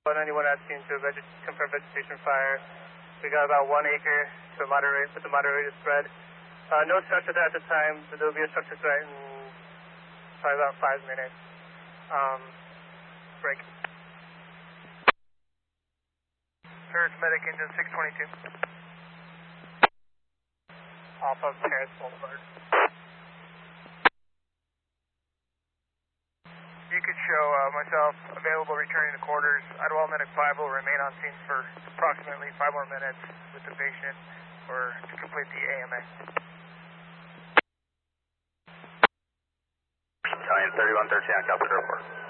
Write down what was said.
anyone at scene to confirm vegetation fire. We got about 1 acre to moderate with the moderated spread. No structure threat at the time, but there will be a structure threat in probably about 5 minutes. Break. Paris Medic Engine 622. Off of Paris Boulevard. You could show myself available returning to quarters. Idlewild Medic 5 will remain on scene for approximately 5 more minutes with the patient or to complete the AMA. Battalion 3113 on Calvert Airport.